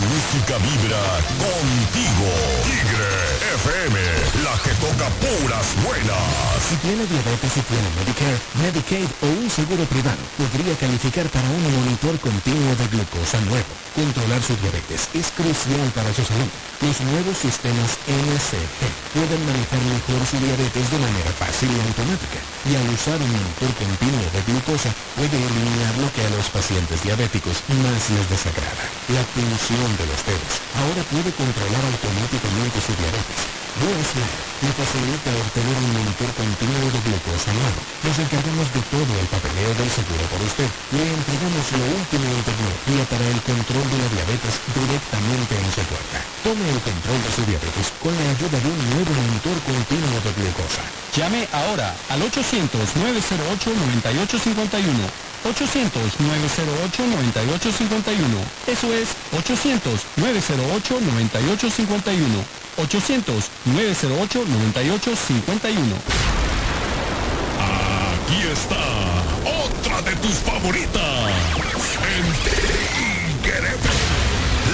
música vibra contigo. Tigre FM, la que toca puras buenas. Si tiene diabetes y tiene Medicare, Medicaid o un seguro privado, podría calificar para un monitor continuo de glucosa nuevo. Controlar su diabetes es crucial para su salud. Los nuevos sistemas NCP pueden manejar mejor su diabetes de manera fácil y automática. Y al usar un monitor continuo de glucosa, puede eliminar lo que a los pacientes diabéticos más les desagrada: la punción de los dedos. Ahora puede controlar automáticamente su diabetes. Westlife le facilita obtener un monitor continuo de glucosa nuevo. Nos encargamos de todo el papeleo del seguro por usted. Le entregamos la última tecnología para el control de la diabetes directamente en su puerta. Tome el control de su diabetes con la ayuda de un nuevo monitor continuo de glucosa. Llame ahora al 800-908-9851. 800-908-9851. Eso es 800-908-9851. 800-908-9851. Aquí está otra de tus favoritas.